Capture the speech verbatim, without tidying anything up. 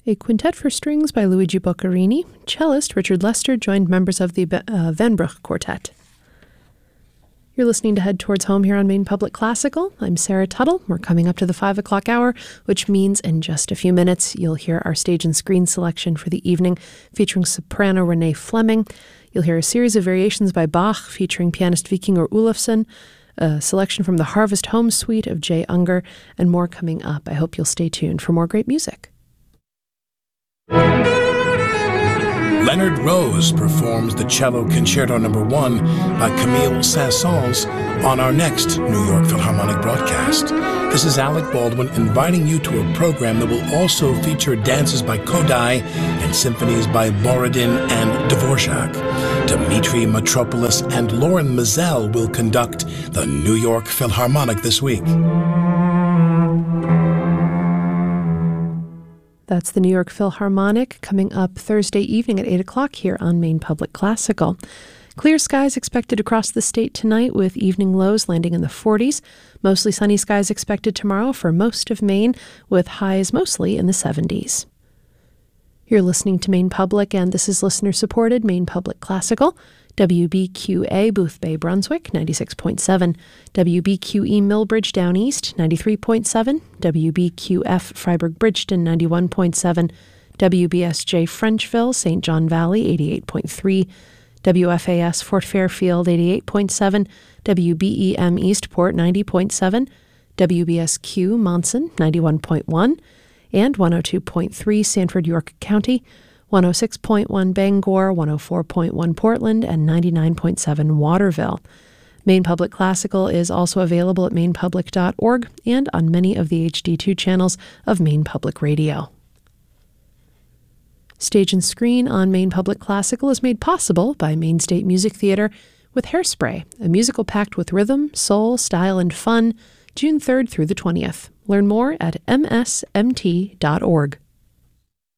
A quintet for strings by Luigi Boccherini. Cellist Richard Lester joined members of the uh, Vanbrugh Quartet. You're listening to Head Towards Home here on Maine Public Classical. I'm Sarah Tuttle. We're coming up to the five o'clock hour, which means in just a few minutes you'll hear our stage and screen selection for the evening, featuring soprano Renee Fleming. You'll hear a series of variations by Bach, featuring pianist Vikingur Olafsson, a selection from the Harvest Home Suite of Jay Unger, and more coming up. I hope you'll stay tuned for more great music. Leonard Rose performs the Cello Concerto Number One by Camille Saint-Saëns on our next New York Philharmonic broadcast. This is Alec Baldwin inviting you to a program that will also feature dances by Kodály and symphonies by Borodin and Dvorak. Dmitri Mitropoulos and Lauren Mizell will conduct the New York Philharmonic this week. That's the New York Philharmonic coming up Thursday evening at eight o'clock here on Maine Public Classical. Clear skies expected across the state tonight with evening lows landing in the forties. Mostly sunny skies expected tomorrow for most of Maine with highs mostly in the seventies. You're listening to Maine Public, and this is listener-supported Maine Public Classical. W B Q A Boothbay, Brunswick, ninety-six point seven. W B Q E Millbridge Down East, ninety-three point seven. W B Q F Freiburg Bridgeton, ninety-one point seven. W B S J Frenchville, Saint John Valley, eighty-eight point three. W F A S Fort Fairfield, eighty-eight point seven. W B E M Eastport, ninety point seven. W B S Q Monson, ninety-one point one. And one oh two point three Sanford York County, one oh six point one Bangor, one oh four point one Portland, and ninety-nine point seven Waterville. Maine Public Classical is also available at maine public dot org and on many of the H D two channels of Maine Public Radio. Stage and screen on Maine Public Classical is made possible by Maine State Music Theater with Hairspray, a musical packed with rhythm, soul, style, and fun, June third through the twentieth. Learn more at m s m t dot org.